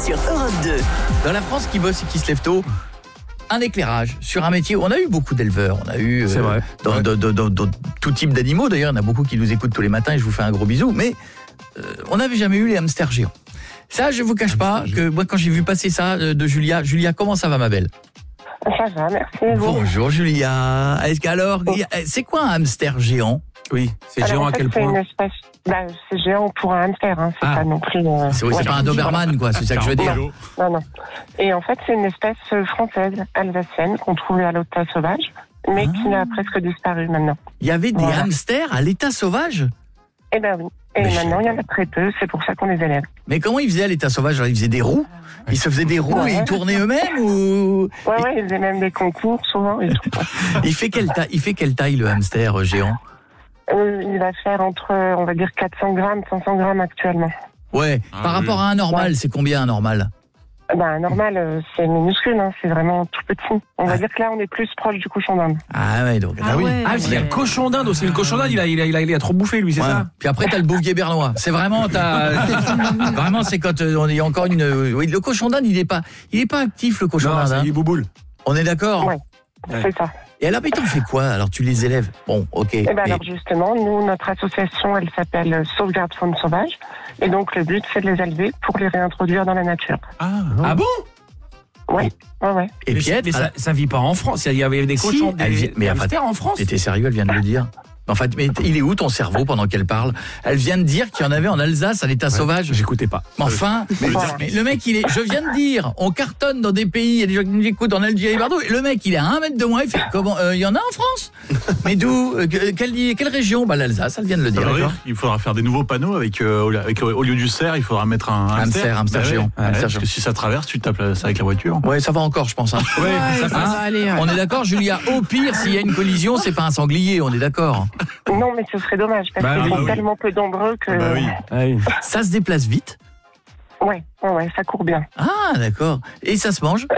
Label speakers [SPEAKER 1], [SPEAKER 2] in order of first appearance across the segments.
[SPEAKER 1] sur Europe 2.
[SPEAKER 2] Dans la France qui bosse et qui se lève tôt, un éclairage sur un métier. On a eu beaucoup d'éleveurs, on a eu
[SPEAKER 3] C'est vrai.
[SPEAKER 2] Dans tout type d'animaux. D'ailleurs, il y en a beaucoup qui nous écoutent tous les matins et je vous fais un gros bisou. Mais on n'avait jamais eu les hamsters géants. Ça, je vous cache pas que moi, quand j'ai vu passer ça de Julia, comment ça va, ma belle?
[SPEAKER 4] Ça va, merci.
[SPEAKER 2] Bonjour Julia. C'est quoi un hamster géant?
[SPEAKER 3] Oui, c'est
[SPEAKER 4] Alors,
[SPEAKER 3] géant
[SPEAKER 4] en
[SPEAKER 3] à
[SPEAKER 4] fait,
[SPEAKER 3] quel
[SPEAKER 4] c'est
[SPEAKER 3] point?
[SPEAKER 4] une espèce... c'est géant pour un hamster, hein. C'est pas non plus...
[SPEAKER 2] C'est pas un Doberman, quoi, c'est ça que je veux dire.
[SPEAKER 4] Non. Et en fait, c'est une espèce française, alsacienne, qu'on trouvait à l'état sauvage, mais qui a presque disparu maintenant.
[SPEAKER 2] Il y avait des hamsters à l'état sauvage?
[SPEAKER 4] Eh ben oui. Et
[SPEAKER 2] Mais
[SPEAKER 4] maintenant, il y en a très peu, c'est pour ça qu'on les élève.
[SPEAKER 2] Mais comment ils faisaient à l'état sauvage? Alors, ils faisaient des roues? Ils se faisaient des roues et ils tournaient eux-mêmes ou...
[SPEAKER 4] Ouais, ils faisaient même des concours, souvent, et tout.
[SPEAKER 2] Il fait quelle taille le hamster géant?
[SPEAKER 4] Il va faire entre, on va dire, 400 grammes, 500 grammes actuellement.
[SPEAKER 2] Ouais, par rapport à un normal, c'est combien un normal?
[SPEAKER 4] Normal, c'est minuscule, hein, c'est vraiment tout petit. On va dire que là, on est plus proche du cochon d'Inde.
[SPEAKER 2] Ah ouais, donc...
[SPEAKER 3] Il y a le cochon d'Inde aussi. Le cochon d'Inde, il a trop bouffé, lui, c'est ça?
[SPEAKER 2] Puis après, t'as le bouvier bernois. C'est vraiment, vraiment, c'est quand on est encore une... Oui, le cochon d'Inde, il est pas actif, le cochon d'Inde.
[SPEAKER 3] Il est bouboule.
[SPEAKER 2] On est d'accord?
[SPEAKER 4] Ouais, c'est ça.
[SPEAKER 2] Et alors, mais t'en fais quoi? Alors, tu les élèves? Bon, ok.
[SPEAKER 4] Alors justement, nous, notre association, elle s'appelle Sauvegarde Faune Sauvage. Et donc, le but, c'est de les élever pour les réintroduire dans la nature.
[SPEAKER 3] Ah bon?
[SPEAKER 4] Ouais.
[SPEAKER 2] Et puis,
[SPEAKER 3] ça vit pas en France. Il y avait des cochons, des hamsters en France.
[SPEAKER 2] Mais t'es sérieux, elle vient de le dire. En fait, mais il est où ton cerveau pendant qu'elle parle? Elle vient de dire qu'il y en avait en Alsace à l'état sauvage.
[SPEAKER 3] J'écoutais pas.
[SPEAKER 2] Mais enfin, mais le mec, je viens de dire, on cartonne dans des pays, il y a des gens qui nous écoutent en Algérie, partout. Et le mec, il est à 1 mètre de moi, il fait comment? Il y en a en France? Mais d'où? Quelle région? L'Alsace, elle vient de le dire.
[SPEAKER 5] Il faudra faire des nouveaux panneaux avec au lieu du cerf, il faudra mettre un
[SPEAKER 2] hamster géant.
[SPEAKER 5] Parce que si ça traverse, tu tapes ça avec la voiture.
[SPEAKER 2] Ouais, ça va encore, je pense. Hein.
[SPEAKER 3] Ça passe.
[SPEAKER 2] On est d'accord, Julia? Au pire, s'il y a une collision, c'est pas un sanglier, on est d'accord?
[SPEAKER 4] Non, mais ce serait dommage, parce qu'ils sont tellement peu nombreux que...
[SPEAKER 2] Ça se déplace vite?
[SPEAKER 4] Ouais, ça court bien.
[SPEAKER 2] Ah, d'accord. Et ça se mange?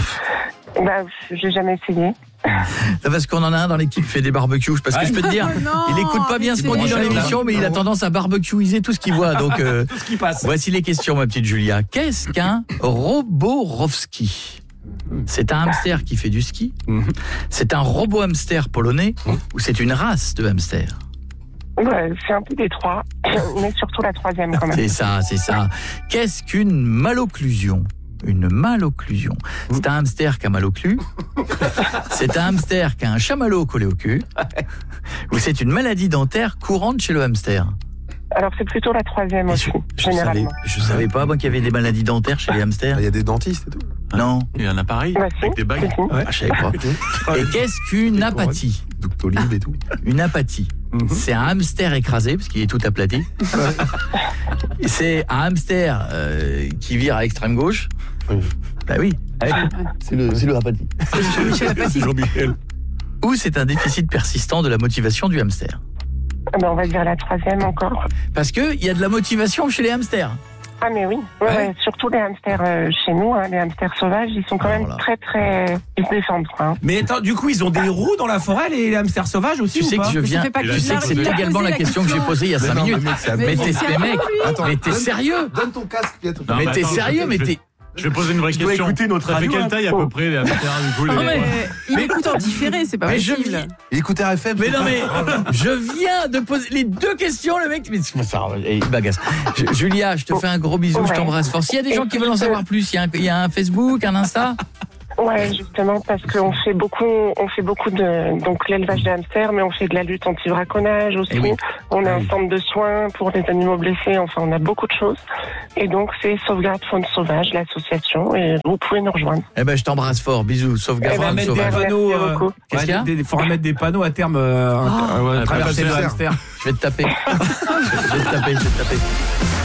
[SPEAKER 4] J'ai jamais essayé.
[SPEAKER 2] Parce qu'on en a un dans l'équipe qui fait des barbecues. Parce que je peux te dire, il écoute pas bien ce qu'on dit dans l'émission, mais il a tendance à barbecuiser tout ce qu'il voit. Donc,
[SPEAKER 3] tout ce qui passe.
[SPEAKER 2] Voici les questions, ma petite Julia. Qu'est-ce qu'un Roborowski? C'est un hamster qui fait du ski? C'est un robot hamster polonais? Ou c'est une race de hamster?
[SPEAKER 4] C'est un peu des trois, mais surtout la troisième quand même.
[SPEAKER 2] C'est ça. Qu'est-ce qu'une malocclusion? Une malocclusion. C'est un hamster qui a mal au cul. C'est un hamster qui a un chamallow collé au cul. Ou c'est une maladie dentaire courante chez le hamster?
[SPEAKER 4] Alors c'est plutôt la troisième aussi, généralement.
[SPEAKER 2] Je savais pas moi qu'il y avait des maladies dentaires chez les hamsters.
[SPEAKER 6] Il y a des dentistes et tout.
[SPEAKER 2] Non.
[SPEAKER 5] Il y a un appareil avec des bagues.
[SPEAKER 2] Je savais pas. Et qu'est-ce qu'une apathie?
[SPEAKER 6] Doctolib et tout.
[SPEAKER 2] Une apathie. C'est un hamster écrasé parce qu'il est tout aplati. C'est un hamster qui vire à l'extrême gauche. Bah oui.
[SPEAKER 6] C'est le apathie.
[SPEAKER 5] C'est Jean-Michel.
[SPEAKER 2] Ou c'est un déficit persistant de la motivation du hamster?
[SPEAKER 4] On va dire la troisième encore.
[SPEAKER 2] Parce qu'il y a de la motivation chez les hamsters.
[SPEAKER 4] Ah mais oui, surtout les hamsters chez nous, les hamsters sauvages, ils sont quand même très, ils se défendent.
[SPEAKER 3] Mais attends, du coup, ils ont des roues dans la forêt, les hamsters sauvages aussi?
[SPEAKER 2] Tu sais que je viens, tu sais que c'est également la question que j'ai posée il y a 5 minutes. Mais t'es sérieux?
[SPEAKER 6] Donne ton casque, bientôt.
[SPEAKER 2] Mais t'es sérieux, mais t'es...
[SPEAKER 5] Je vais poser une vraie question.
[SPEAKER 6] Écouter notre
[SPEAKER 5] ça fait
[SPEAKER 6] radio,
[SPEAKER 5] quelle taille à peu près les hamsters du coup,
[SPEAKER 7] Il écoute en différé, c'est pas possible.
[SPEAKER 6] Il écoute RFM.
[SPEAKER 2] Mais non mais je viens de poser les 2 questions, le mec il bagasse. Julia, je te fais un gros bisou, je t'embrasse fort. S'il y a des gens qui veulent en savoir plus, il y a un Facebook, un Insta?
[SPEAKER 4] Ouais, justement, parce qu'on fait beaucoup de donc l'élevage de hamsters, mais on fait de la lutte anti-braconnage aussi. On a un centre de soins pour les animaux blessés. Enfin, on a beaucoup de choses. Et donc, c'est Sauvegarde Faune Sauvage, l'association, et vous pouvez nous rejoindre.
[SPEAKER 2] Je t'embrasse fort. Bisous. Sauvegarde Faune Sauvage.
[SPEAKER 3] Qu'est-ce qu'il y a? Il faudra mettre des panneaux à terme à traverser le hamster.
[SPEAKER 2] Je vais te taper. Je vais te taper.